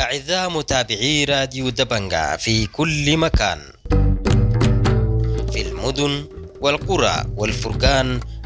أعزائي متابعي راديو دبنجا في كل مكان، في المدن والقرى والفرقان